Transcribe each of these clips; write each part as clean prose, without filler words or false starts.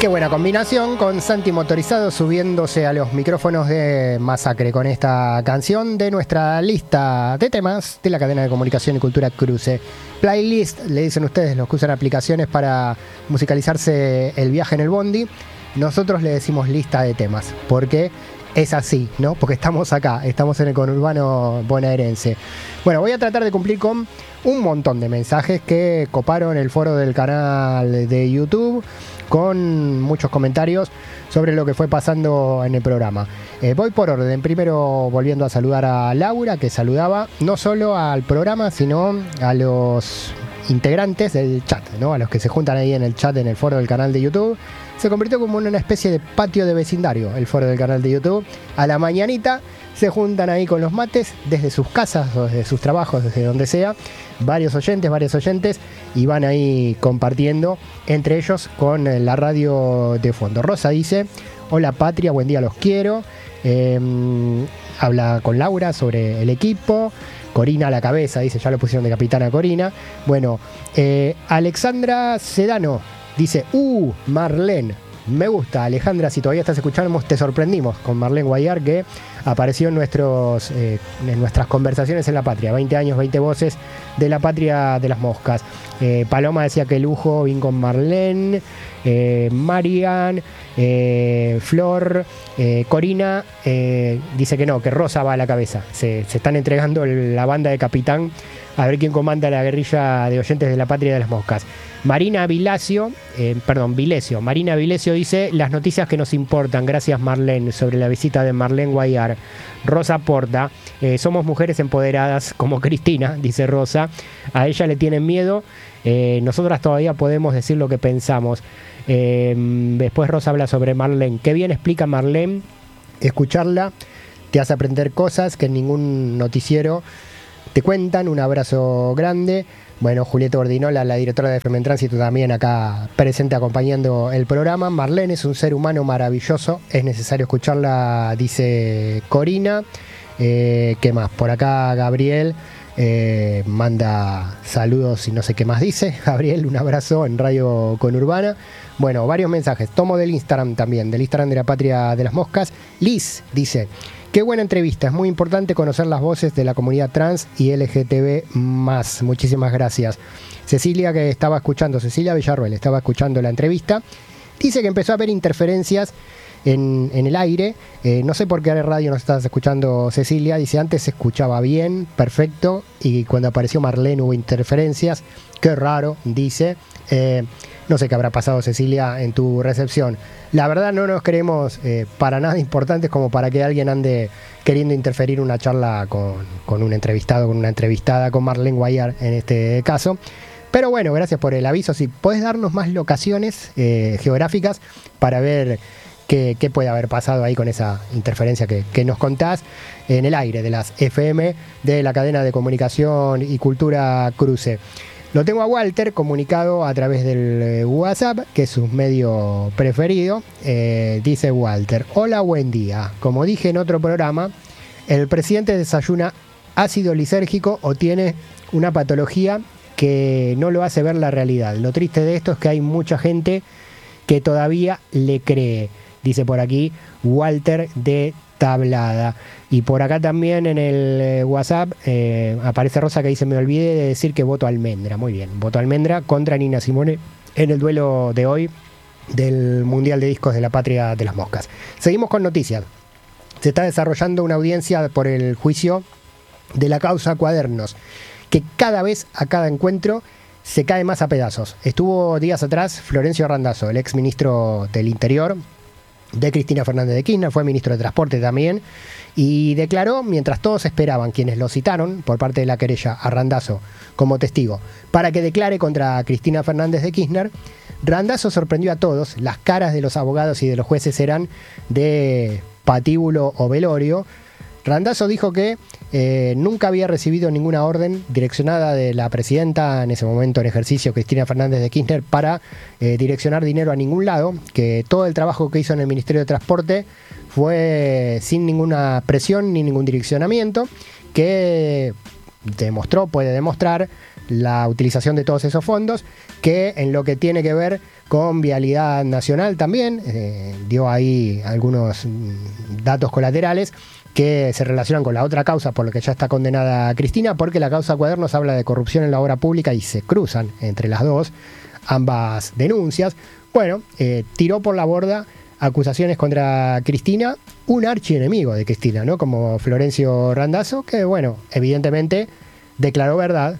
Qué buena combinación con Santi Motorizado subiéndose a los micrófonos de Masacre con esta canción de nuestra lista de temas de la cadena de comunicación y cultura Cruce. Playlist, le dicen ustedes los que usan aplicaciones para musicalizarse el viaje en el bondi. Nosotros le decimos lista de temas, porque es así, ¿no? Porque estamos acá, estamos en el conurbano bonaerense. Bueno, voy a tratar de cumplir con un montón de mensajes que coparon el foro del canal de YouTube, con muchos comentarios sobre lo que fue pasando en el programa. Voy por orden, primero volviendo a saludar a Laura, que saludaba no solo al programa, sino a los integrantes del chat, ¿no? A los que se juntan ahí en el chat, en el foro del canal de YouTube. Se convirtió como en una especie de patio de vecindario el foro del canal de YouTube. A la mañanita se juntan ahí con los mates desde sus casas o desde sus trabajos, desde donde sea, varios oyentes, y van ahí compartiendo entre ellos con la radio de fondo. Rosa dice: hola Patria, buen día, los quiero. Habla con Laura sobre el equipo. Corina a la cabeza, dice, ya lo pusieron de capitana Corina. Bueno, Alexandra Sedano dice: Marlene. Me gusta, Alejandra, si todavía estás escuchando, te sorprendimos con Marlene Guayar, que apareció en nuestras conversaciones en La Patria. 20 años, 20 voces de La Patria de las Moscas. Paloma decía que lujo, vin con Marlene. Marian, Flor, Corina dice que no, que Rosa va a la cabeza. Se están entregando la banda de capitán a ver quién comanda la guerrilla de oyentes de La Patria de las Moscas. Vilesio dice: las noticias que nos importan, gracias Marlene, sobre la visita de Marlene Guayar. Rosa Porta: somos mujeres empoderadas como Cristina, dice Rosa, a ella le tienen miedo, nosotras todavía podemos decir lo que pensamos. Después Rosa habla sobre Marlene. Qué bien explica Marlene, escucharla te hace aprender cosas que en ningún noticiero te cuentan. Un abrazo grande. Bueno, Julieta Ordinola, la directora de FM en Tránsito, también acá presente acompañando el programa. Marlene es un ser humano maravilloso, es necesario escucharla, dice Corina. ¿Qué más? Por acá Gabriel manda saludos y no sé qué más dice. Gabriel, un abrazo en Radio Conurbana. Bueno, varios mensajes. Tomo del Instagram también, del Instagram de La Patria de las Moscas. Liz dice: qué buena entrevista, es muy importante conocer las voces de la comunidad trans y LGTB+. Muchísimas gracias. Cecilia Villarruel estaba escuchando la entrevista. Dice que empezó a haber interferencias en el aire. No sé por qué radio nos estás escuchando, Cecilia. Dice: antes se escuchaba bien, perfecto, y cuando apareció Marlene hubo interferencias. Qué raro, dice. No sé qué habrá pasado, Cecilia, en tu recepción. La verdad no nos creemos para nada importantes como para que alguien ande queriendo interferir una charla con un entrevistado, con una entrevistada, con Marlene Guayar en este caso. Pero bueno, gracias por el aviso. Si podés darnos más locaciones geográficas para ver qué puede haber pasado ahí con esa interferencia que nos contás en el aire de las FM de la cadena de comunicación y cultura Cruce. Lo tengo a Walter comunicado a través del WhatsApp, que es su medio preferido. Dice Walter: hola, buen día. Como dije en otro programa, el presidente desayuna ácido lisérgico o tiene una patología que no lo hace ver la realidad. Lo triste de esto es que hay mucha gente que todavía le cree. Dice por aquí Walter de Tablada. Y por acá también en el WhatsApp aparece Rosa, que dice: me olvidé de decir que voto Almendra. Muy bien, voto Almendra contra Nina Simone en el duelo de hoy del Mundial de Discos de La Patria de las Moscas. Seguimos con noticias. Se está desarrollando una audiencia por el juicio de la causa Cuadernos, que cada vez, a cada encuentro, se cae más a pedazos. Estuvo días atrás Florencio Randazzo, el ex ministro del Interior de Cristina Fernández de Kirchner, fue ministro de Transporte también, y declaró, mientras todos esperaban, quienes lo citaron por parte de la querella, a Randazzo como testigo, para que declare contra Cristina Fernández de Kirchner. Randazzo sorprendió a todos. Las caras de los abogados y de los jueces eran de patíbulo o velorio. Randazzo dijo que nunca había recibido ninguna orden direccionada de la presidenta, en ese momento en ejercicio, Cristina Fernández de Kirchner, para direccionar dinero a ningún lado, que todo el trabajo que hizo en el Ministerio de Transporte fue sin ninguna presión ni ningún direccionamiento, que puede demostrar la utilización de todos esos fondos, que en lo que tiene que ver con Vialidad Nacional también, dio ahí algunos datos colaterales que se relacionan con la otra causa por la que ya está condenada Cristina, porque la causa Cuadernos habla de corrupción en la obra pública y se cruzan entre las dos ambas denuncias. Bueno, tiró por la borda acusaciones contra Cristina, un archienemigo de Cristina, ¿no? Como Florencio Randazzo, que bueno, evidentemente declaró verdad,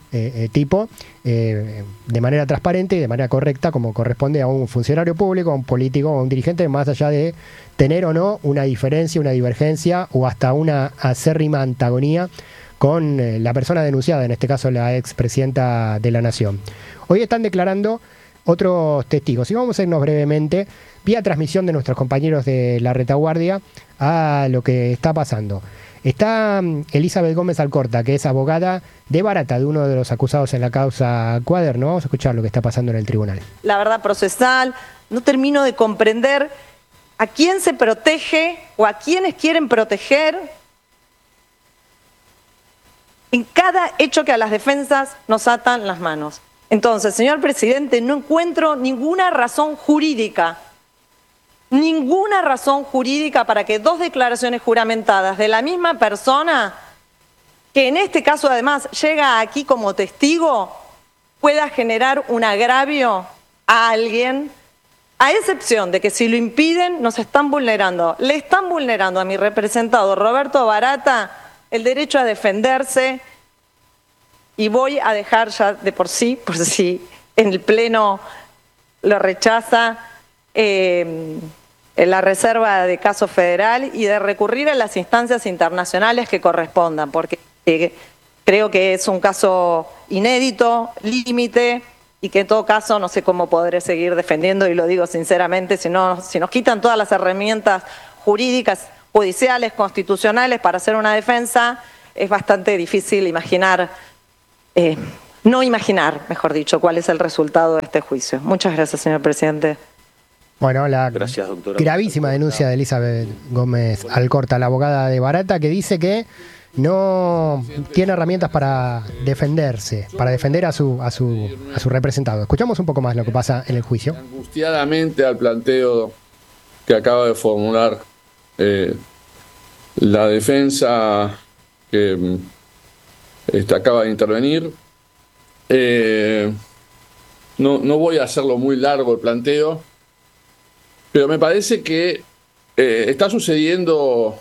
de manera transparente y de manera correcta, como corresponde a un funcionario público, a un político, a un dirigente, más allá de tener o no una diferencia, una divergencia o hasta una acérrima antagonía con la persona denunciada, en este caso la expresidenta de la Nación. Hoy están declarando otros testigos y vamos a irnos brevemente, vía transmisión de nuestros compañeros de la retaguardia, a lo que está pasando. Está Elizabeth Gómez Alcorta, que es abogada de Barata, de uno de los acusados en la causa Cuaderno. Vamos a escuchar lo que está pasando en el tribunal. La verdad procesal, no termino de comprender a quién se protege o a quiénes quieren proteger en cada hecho que a las defensas nos atan las manos. Entonces, señor presidente, no encuentro ninguna razón jurídica para que dos declaraciones juramentadas de la misma persona, que en este caso además llega aquí como testigo, pueda generar un agravio a alguien, a excepción de que si lo impiden nos están vulnerando. Le están vulnerando a mi representado Roberto Barata el derecho a defenderse, y voy a dejar ya de por sí en el Pleno lo rechaza, en la reserva de caso federal y de recurrir a las instancias internacionales que correspondan, porque creo que es un caso inédito, límite, y que en todo caso no sé cómo podré seguir defendiendo, y lo digo sinceramente, si nos quitan todas las herramientas jurídicas, judiciales, constitucionales para hacer una defensa, es bastante difícil no imaginar, mejor dicho, cuál es el resultado de este juicio. Muchas gracias, señor presidente. Bueno, la Gracias, doctora. gravísima denuncia de Elizabeth Gómez Alcorta, la abogada de Barata, que dice que no tiene herramientas para defenderse, para defender a su representado. Escuchamos un poco más lo que pasa en el juicio. Angustiadamente al planteo que acaba de formular la defensa que acaba de intervenir. No voy a hacerlo muy largo el planteo, pero me parece que está sucediendo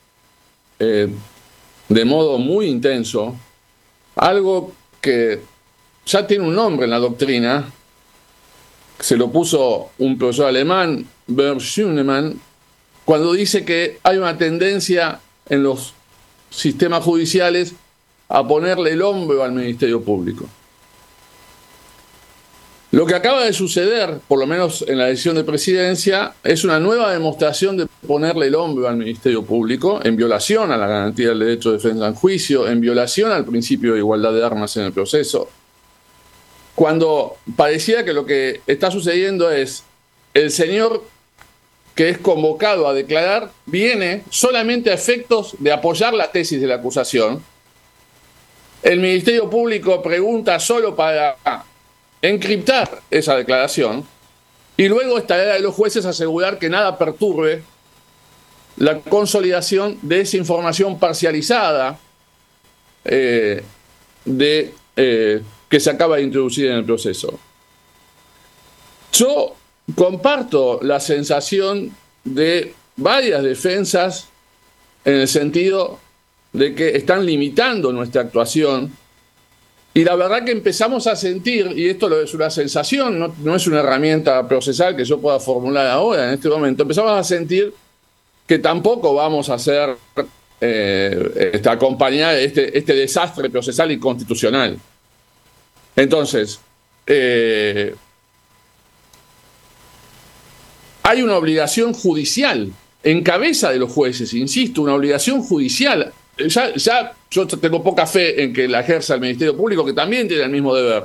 de modo muy intenso algo que ya tiene un nombre en la doctrina, se lo puso un profesor alemán, Bernd Schünemann, cuando dice que hay una tendencia en los sistemas judiciales a ponerle el hombro al Ministerio Público. Lo que acaba de suceder, por lo menos en la decisión de presidencia, es una nueva demostración de ponerle el hombro al Ministerio Público en violación a la garantía del derecho de defensa en juicio, en violación al principio de igualdad de armas en el proceso. Cuando parecía que lo que está sucediendo es el señor que es convocado a declarar viene solamente a efectos de apoyar la tesis de la acusación. El Ministerio Público pregunta solo para encriptar esa declaración y luego estará de los jueces asegurar que nada perturbe la consolidación de esa información parcializada que se acaba de introducir en el proceso. Yo comparto la sensación de varias defensas en el sentido de que están limitando nuestra actuación. Y la verdad que empezamos a sentir, y esto es una sensación, no es una herramienta procesal que yo pueda formular ahora, en este momento, empezamos a sentir que tampoco vamos a hacer acompañar este desastre procesal y constitucional. Entonces, hay una obligación judicial en cabeza de los jueces, insisto, una obligación judicial. Ya yo tengo poca fe en que la ejerza el Ministerio Público, que también tiene el mismo deber,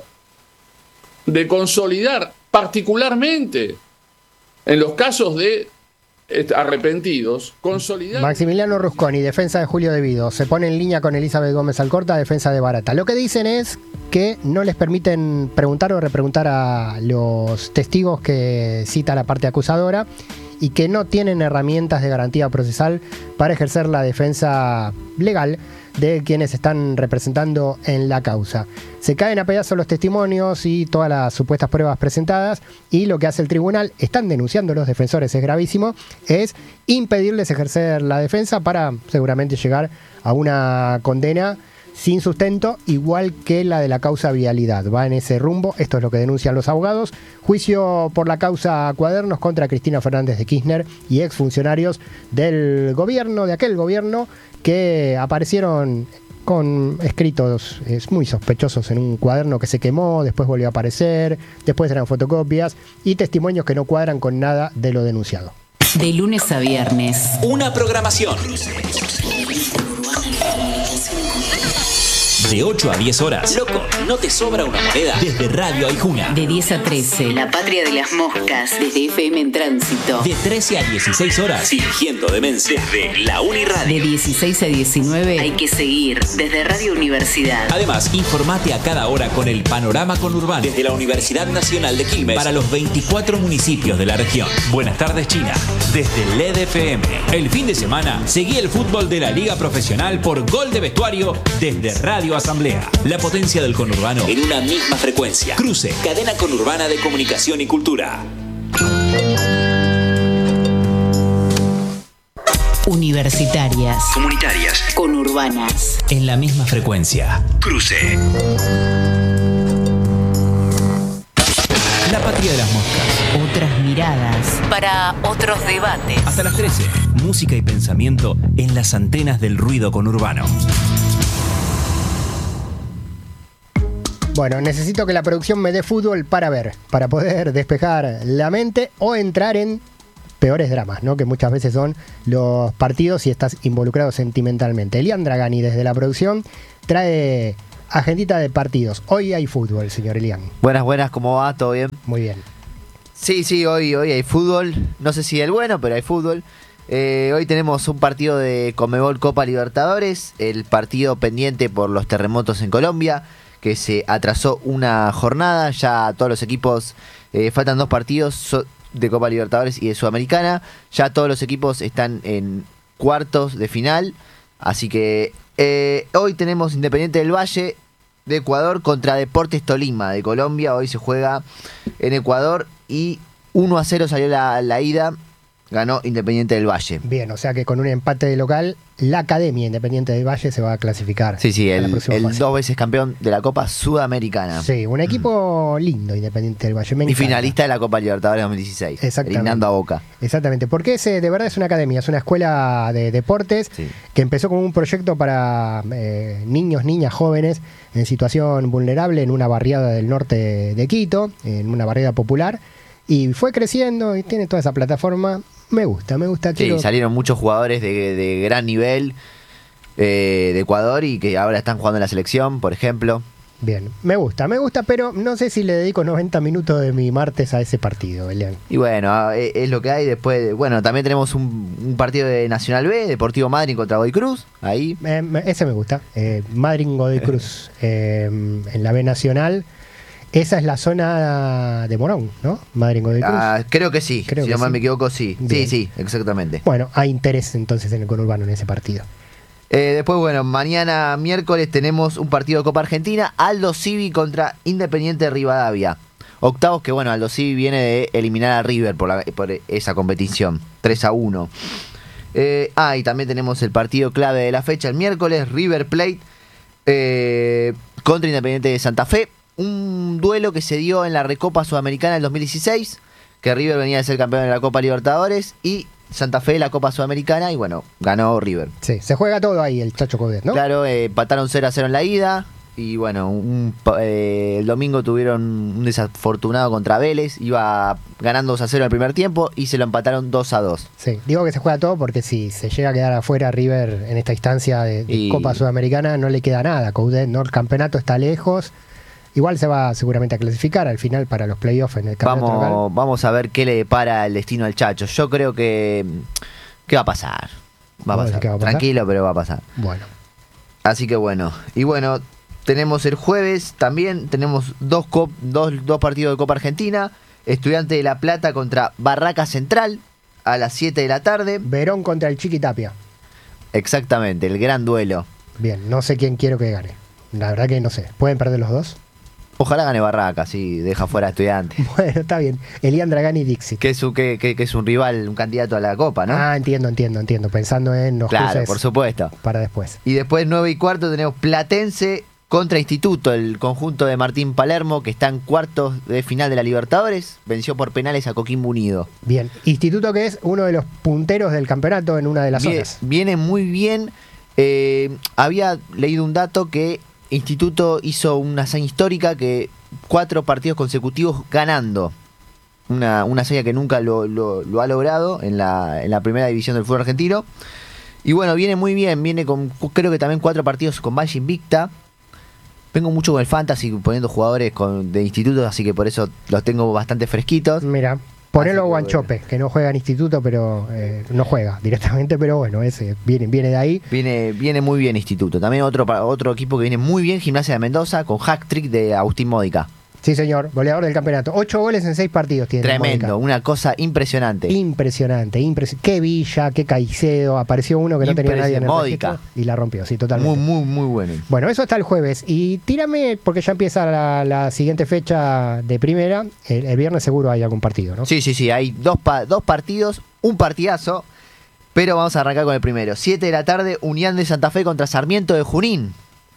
de consolidar particularmente en los casos de arrepentidos, consolidar. Maximiliano Rusconi, defensa de Julio Devido, se pone en línea con Elizabeth Gómez Alcorta, defensa de Barata. Lo que dicen es que no les permiten preguntar o repreguntar a los testigos que cita la parte acusadora y que no tienen herramientas de garantía procesal para ejercer la defensa legal de quienes están representando en la causa. Se caen a pedazos los testimonios y todas las supuestas pruebas presentadas, y lo que hace el tribunal, están denunciando los defensores, es gravísimo, es impedirles ejercer la defensa para seguramente llegar a una condena sin sustento, igual que la de la causa vialidad. Va en ese rumbo, esto es lo que denuncian los abogados. Juicio por la causa Cuadernos contra Cristina Fernández de Kirchner y exfuncionarios del gobierno, de aquel gobierno, que aparecieron con escritos muy sospechosos en un cuaderno que se quemó, después volvió a aparecer, después eran fotocopias y testimonios que no cuadran con nada de lo denunciado. De lunes a viernes. Una programación de 8 a 10 horas. Loco, ¿no te sobra una moneda? Desde Radio Aijuna. De 10 a 13. La patria de las moscas. Desde FM en Tránsito. De 13 a 16 horas. Fingiendo demencia. Desde la Uniradio. De 16 a 19. Hay que seguir. Desde Radio Universidad. Además, informate a cada hora con el panorama conurbano. Desde la Universidad Nacional de Quilmes. Para los 24 municipios de la región. Buenas tardes, China. Desde LED FM. El fin de semana, seguí el fútbol de la Liga Profesional por Gol de Vestuario desde Radio Asamblea. La potencia del conurbano en una misma frecuencia. Cruce, cadena conurbana de comunicación y cultura. Universitarias. Comunitarias. Conurbanas. En la misma frecuencia. Cruce. La patria de las moscas. Otras miradas. Para otros debates. Hasta las 13. Música y pensamiento en las antenas del ruido conurbano. Bueno, necesito que la producción me dé fútbol para ver, para poder despejar la mente o entrar en peores dramas, ¿no? Que muchas veces son los partidos y estás involucrado sentimentalmente. Elian Dragani, desde la producción, trae agendita de partidos. Hoy hay fútbol, señor Elian. Buenas, ¿cómo va? ¿Todo bien? Muy bien. Sí, hoy hay fútbol. No sé si el bueno, pero hay fútbol. Hoy tenemos un partido de Conmebol Copa Libertadores, el partido pendiente por los terremotos en Colombia, que se atrasó una jornada. Ya todos los equipos, faltan 2 partidos de Copa Libertadores y de Sudamericana. Ya todos los equipos están en cuartos de final. Así que hoy tenemos Independiente del Valle de Ecuador contra Deportes Tolima de Colombia. Hoy se juega en Ecuador y 1-0 salió la ida. Ganó Independiente del Valle. Bien, o sea que con un empate de local, la Academia Independiente del Valle se va a clasificar. Sí, el 2 veces campeón de la Copa Sudamericana. Sí, un equipo lindo, Independiente del Valle. Y finalista de la Copa Libertadores 2016. Exactamente. Eliminando a Boca. Exactamente, porque de verdad es una academia, es una escuela de deportes que empezó como un proyecto para niños, niñas, jóvenes en situación vulnerable en una barriada del norte de Quito, en una barriada popular, y fue creciendo y tiene toda esa plataforma. Me gusta. Sí, salieron muchos jugadores de gran nivel de Ecuador y que ahora están jugando en la selección, por ejemplo. Bien, me gusta, pero no sé si le dedico 90 minutos de mi martes a ese partido, Elian. Y bueno, es lo que hay. Después, bueno, también tenemos un partido de Nacional B, Deportivo Madryn contra Godoy Cruz, ahí. Ese me gusta, Madryn Godoy Cruz, en la B Nacional. Esa es la zona de Morón, ¿no? Madryn Godoy Cruz. Creo que sí, si no mal me equivoco, sí. Bien. Sí, exactamente. Bueno, hay interés entonces en el conurbano en ese partido. Después, bueno, mañana miércoles tenemos un partido de Copa Argentina, Aldo Civi contra Independiente Rivadavia. Octavos que, bueno, Aldo Civi viene de eliminar a River por esa competición, 3-1. Y también tenemos el partido clave de la fecha, el miércoles, River Plate contra Independiente de Santa Fe. Un duelo que se dio en la Recopa Sudamericana del 2016, que River venía de ser campeón de la Copa Libertadores y Santa Fe la Copa Sudamericana, y bueno, ganó River. Sí, se juega todo ahí el Chacho Coudet, ¿no? Claro, empataron 0-0 en la ida y bueno, el domingo tuvieron un desafortunado contra Vélez, iba ganando 2-0 el primer tiempo y se lo empataron 2-2. Sí, digo que se juega todo porque si se llega a quedar afuera River en esta instancia de Copa Sudamericana no le queda nada, Coudet, ¿no? El campeonato está lejos. Igual se va seguramente a clasificar al final para los playoffs en el campeonato local. Vamos a ver qué le depara el destino al Chacho. Yo creo que va a pasar. Va a pasar. Tranquilo, pero va a pasar. Bueno. Así que bueno. Y bueno, tenemos el jueves también, tenemos dos partidos de Copa Argentina. Estudiante de La Plata contra Barraca Central a las 7 de la tarde. Verón contra el Chiqui Tapia. Exactamente, el gran duelo. Bien, no sé quién quiero que gane. La verdad que no sé. ¿Pueden perder los dos? Ojalá gane Barraca, sí, deja fuera a Estudiantes. Bueno, está bien. Elian Dragani y Dixie. Que es un rival, un candidato a la Copa, ¿no? Ah, entiendo. Pensando en los claro, cruces por supuesto. Para después. Y después 9:15 tenemos Platense contra Instituto, el conjunto de Martín Palermo, que está en cuartos de final de la Libertadores. Venció por penales a Coquimbo Unido. Bien. Instituto, que es uno de los punteros del campeonato en una de las zonas. Viene muy bien. Había leído un dato que Instituto hizo una hazaña histórica, que 4 partidos consecutivos ganando. Una hazaña que nunca lo ha logrado en la primera división del fútbol argentino. Y bueno, viene muy bien. Viene con, creo que también 4 partidos con Valle invicta. Vengo mucho con el Fantasy poniendo jugadores de Instituto, así que por eso los tengo bastante fresquitos. Mira, ponelo a Guanchope, que no juega en Instituto, pero no juega directamente, pero bueno, ese viene de ahí. Viene muy bien Instituto. También otro equipo que viene muy bien, Gimnasia de Mendoza, con hat-trick de Agustín Módica. Sí, señor, goleador del campeonato. 8 goles en 6 partidos tiene. Tremendo, Módica. una cosa impresionante. Impresionante. Qué Villa, qué Caicedo. Apareció uno que no tenía nadie en el registro y la rompió, sí, totalmente. Muy bueno. Bueno, eso está el jueves. Y tírame, porque ya empieza la siguiente fecha de primera. El viernes seguro hay algún partido, ¿no? Sí, hay dos partidos, un partidazo. Pero vamos a arrancar con el primero. 7 de la tarde, Unión de Santa Fe contra Sarmiento de Junín.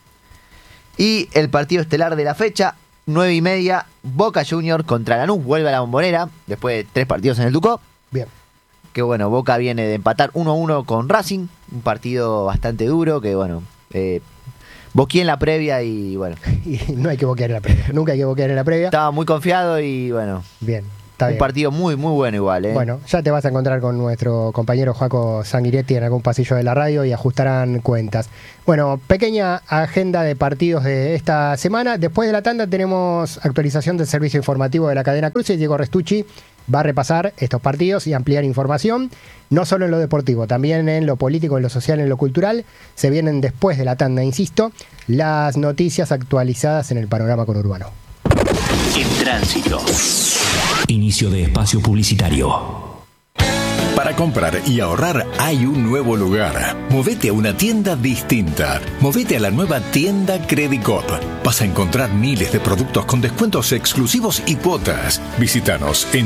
Y el partido estelar de la fecha, 9:30, Boca Juniors contra Lanús. Vuelve a la Bombonera después de 3 partidos en el Ducó. Bien. Que bueno, Boca viene de empatar 1-1 con Racing. Un partido bastante duro que bueno, boqueé en la previa y bueno. Y no hay que boquear en la previa. Nunca hay que boquear en la previa. Estaba muy confiado y bueno. Bien. Un partido muy bueno igual. Bueno, ya te vas a encontrar con nuestro compañero Joaco Sanguinetti en algún pasillo de la radio y ajustarán cuentas. Bueno, pequeña agenda de partidos de esta semana. Después de la tanda tenemos actualización del servicio informativo de la cadena Cruce. Diego Restucci va a repasar estos partidos y ampliar información, no solo en lo deportivo, también en lo político, en lo social, en lo cultural. Se vienen después de la tanda, insisto, las noticias actualizadas en el panorama conurbano. En tránsito. Inicio de espacio publicitario. Para comprar y ahorrar hay un nuevo lugar. Movete a una tienda distinta. Movete a la nueva tienda Credicop. Vas a encontrar miles de productos con descuentos exclusivos y cuotas. Visítanos en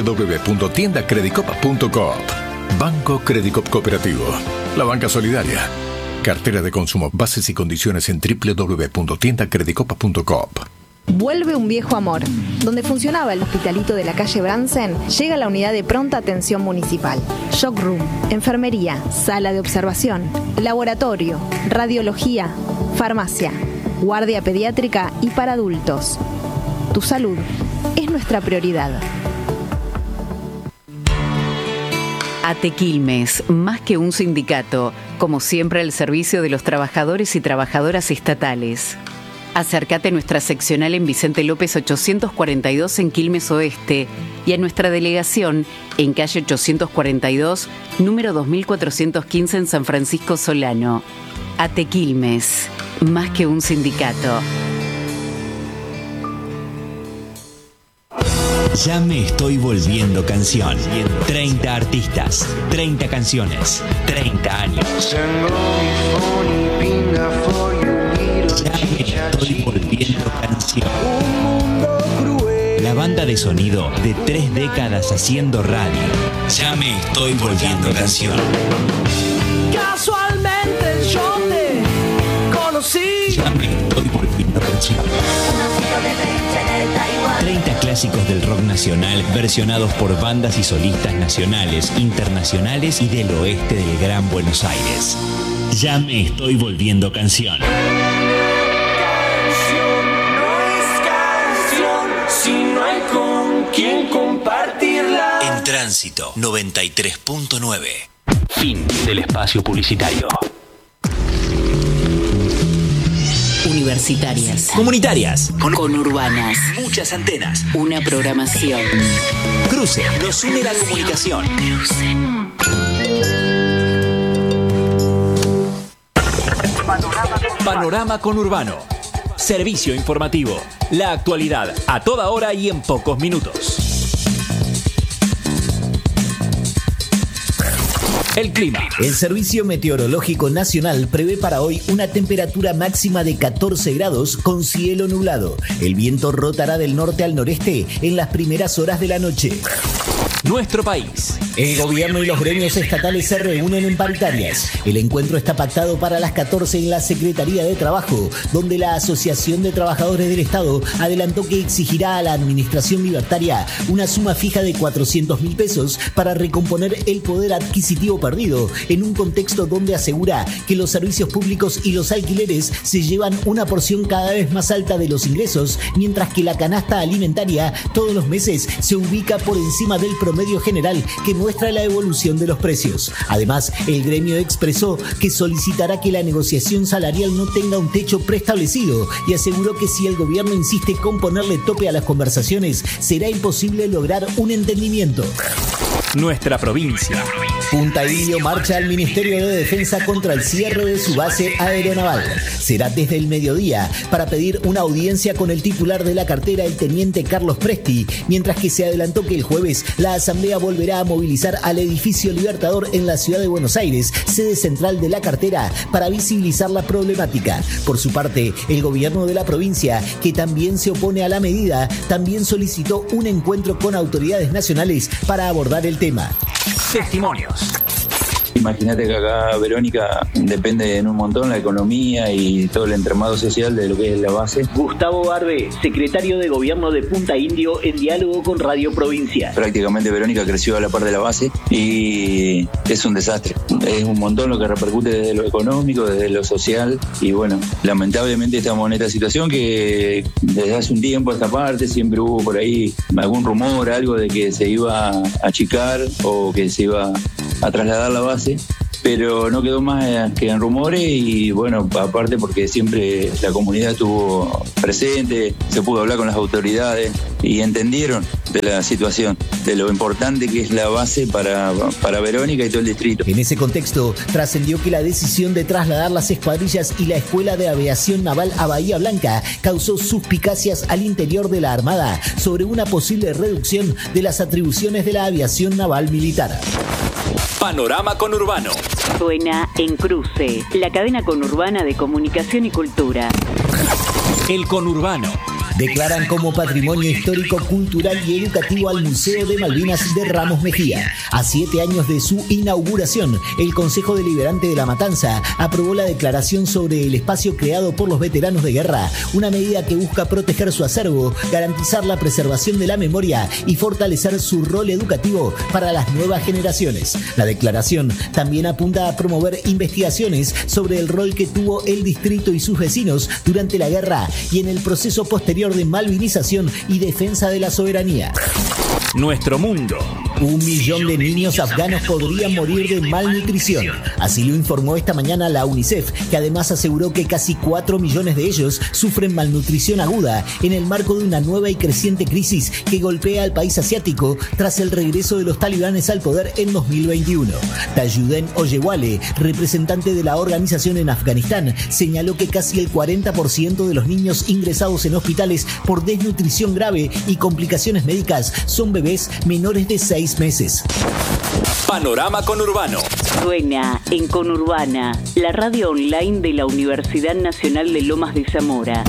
www.tiendacredicop.coop. Banco Credicop Cooperativo. La banca solidaria. Cartera de consumo. Bases y condiciones en www.tiendacredicop.coop. Vuelve un viejo amor. Donde funcionaba el hospitalito de la calle Bransen, llega la unidad de pronta atención municipal. Shock Room, enfermería, sala de observación, laboratorio, radiología, farmacia, guardia pediátrica y para adultos. Tu salud es nuestra prioridad. ATE Quilmes, más que un sindicato, como siempre al servicio de los trabajadores y trabajadoras estatales. Acércate a nuestra seccional en Vicente López 842 en Quilmes Oeste y a nuestra delegación en calle 842, número 2415 en San Francisco Solano. ATE Quilmes, más que un sindicato. Ya me estoy volviendo canción. 30 artistas, 30 canciones, 30 años. Ya me estoy volviendo canción. La banda de sonido de 3 décadas haciendo radio. Ya me estoy volviendo canción. Casualmente yo te conocí. Ya me estoy volviendo canción. 30 clásicos del rock nacional versionados por bandas y solistas nacionales, internacionales y del oeste del Gran Buenos Aires. Ya me estoy volviendo canción. Si no hay con quien compartirla. En tránsito 93.9. Fin del espacio publicitario. Universitarias. Comunitarias. Conurbanas. Muchas antenas. Una programación. Cruce. Nos une la comunicación. Panorama Conurbano. Servicio informativo. La actualidad a toda hora y en pocos minutos. El clima. El Servicio Meteorológico Nacional prevé para hoy una temperatura máxima de 14 grados con cielo nublado. El viento rotará del norte al noreste en las primeras horas de la noche. Nuestro país. El gobierno y los gremios estatales se reúnen en paritarias. El encuentro está pactado para las 14 en la Secretaría de Trabajo, donde la Asociación de Trabajadores del Estado adelantó que exigirá a la administración libertaria una suma fija de 400.000 pesos para recomponer el poder adquisitivo perdido, en un contexto donde asegura que los servicios públicos y los alquileres se llevan una porción cada vez más alta de los ingresos, mientras que la canasta alimentaria todos los meses se ubica por encima del promedio general que muestra la evolución de los precios. Además, el gremio expresó que solicitará que la negociación salarial no tenga un techo preestablecido y aseguró que si el gobierno insiste con ponerle tope a las conversaciones, será imposible lograr un entendimiento. Nuestra provincia. Punta Indio marcha al Ministerio de Defensa contra el cierre de su base aeronaval. Será desde el mediodía para pedir una audiencia con el titular de la cartera, el teniente Carlos Presti, mientras que se adelantó que el jueves la Asamblea volverá a movilizar al edificio Libertador en la ciudad de Buenos Aires, sede central de la cartera, para visibilizar la problemática. Por su parte, el gobierno de la provincia, que también se opone a la medida, también solicitó un encuentro con autoridades nacionales para abordar el tema. Testimonios. Imagínate que acá, Verónica, depende en un montón la economía y todo el entramado social de lo que es la base. Gustavo Barbe, secretario de Gobierno de Punta Indio, en diálogo con Radio Provincia. Prácticamente Verónica creció a la par de la base y es un desastre. Es un montón lo que repercute desde lo económico, desde lo social, y bueno, lamentablemente estamos en esta situación que desde hace un tiempo a esta parte siempre hubo por ahí algún rumor, algo de que se iba a achicar o que se iba a trasladar la base, pero no quedó más que en rumores. Y bueno, aparte porque siempre la comunidad estuvo presente, se pudo hablar con las autoridades y entendieron de la situación, de lo importante que es la base para Verónica y todo el distrito. En ese contexto, trascendió que la decisión de trasladar las escuadrillas y la Escuela de Aviación Naval a Bahía Blanca causó suspicacias al interior de la Armada sobre una posible reducción de las atribuciones de la aviación naval militar. Panorama Conurbano. Suena en Cruce, la cadena conurbana de comunicación y cultura. El Conurbano. Declaran como patrimonio histórico, cultural y educativo al Museo de Malvinas de Ramos Mejía. A 7 años de su inauguración, el Consejo Deliberante de La Matanza aprobó la declaración sobre el espacio creado por los veteranos de guerra, una medida que busca proteger su acervo, garantizar la preservación de la memoria y fortalecer su rol educativo para las nuevas generaciones. La declaración también apunta a promover investigaciones sobre el rol que tuvo el distrito y sus vecinos durante la guerra y en el proceso posterior de malvinización y defensa de la soberanía. Nuestro mundo. 1 millón de niños afganos podrían morir de malnutrición. Así lo informó esta mañana la UNICEF, que además aseguró que casi 4 millones de ellos sufren malnutrición aguda en el marco de una nueva y creciente crisis que golpea al país asiático tras el regreso de los talibanes al poder en 2021. Tajuddin Oyewale, representante de la organización en Afganistán, señaló que casi el 40% de los niños ingresados en hospitales por desnutrición grave y complicaciones médicas son bebés menores de 6 meses. Panorama Conurbano. Suena en Conurbana, la radio online de la Universidad Nacional de Lomas de Zamora.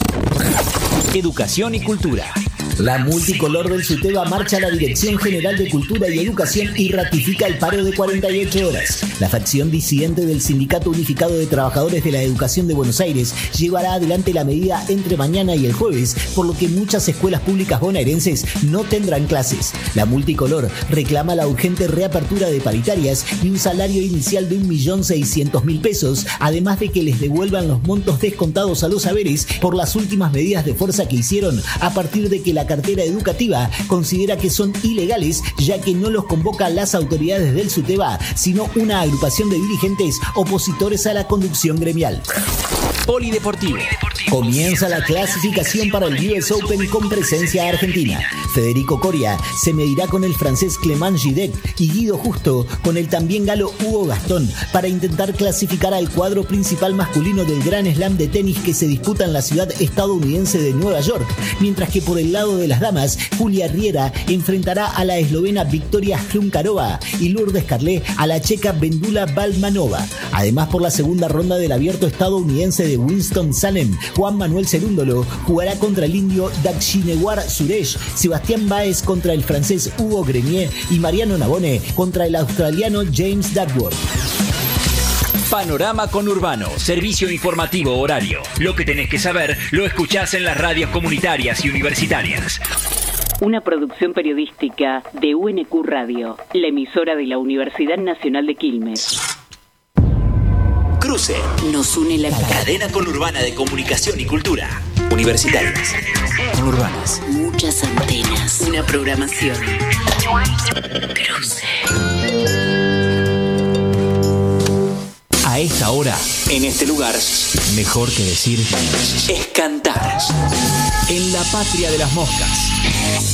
Educación y cultura. La multicolor del SUTEBA marcha a la Dirección General de Cultura y Educación y ratifica el paro de 48 horas. La facción disidente del Sindicato Unificado de Trabajadores de la Educación de Buenos Aires llevará adelante la medida entre mañana y el jueves, por lo que muchas escuelas públicas bonaerenses no tendrán clases. La multicolor reclama la urgente reapertura de paritarias y un salario inicial de 1.600.000 pesos, además de que les devuelvan los montos descontados a los haberes por las últimas medidas de fuerza que hicieron a partir de que la cartera educativa considera que son ilegales, ya que no los convocan las autoridades del SUTEBA, sino una agrupación de dirigentes opositores a la conducción gremial. Polideportivo. Comienza la clasificación para el US Open con presencia argentina. Federico Coria se medirá con el francés Clément Gidec y Guido Justo con el también galo Hugo Gastón para intentar clasificar al cuadro principal masculino del Grand Slam de tenis que se disputa en la ciudad estadounidense de Nueva York, mientras que por el lado de las damas, Julia Riera enfrentará a la eslovena Victoria Hlumkarova y Lourdes Carlet a la checa Vendula Balmanova. Además, por la segunda ronda del abierto estadounidense de Winston-Salem, Juan Manuel Cerúndolo jugará contra el indio Dakshinewar Suresh, Sebastián Báez contra el francés Hugo Grenier y Mariano Navone contra el australiano James Duckworth. Panorama Conurbano, servicio informativo horario. Lo que tenés que saber lo escuchás en las radios comunitarias y universitarias. Una producción periodística de UNQ Radio, la emisora de la Universidad Nacional de Quilmes. Cruce. Nos une la cadena conurbana de comunicación y cultura. Universitarias. Conurbanas. Muchas antenas. Una programación. Cruce. A esta hora, en este lugar, mejor que decir, es cantar. En la patria de las moscas.